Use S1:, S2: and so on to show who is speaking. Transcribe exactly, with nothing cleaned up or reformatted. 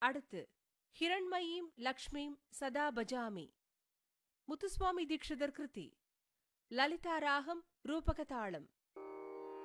S1: அடுத்து ஹிரண்மயீம் லக்ஷ்மீம் சதா பஜாமி, முத்துசுவாமி தீக்ஷிதர் கிருதி. லலிதா ராகம் ரூபக தாளம்.